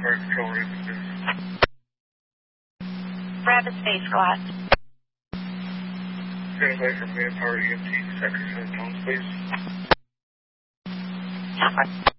Fire Control Raven, please. Rabbit Space Glass. Stand by for Manpower EMT, Sector 7 tones, please.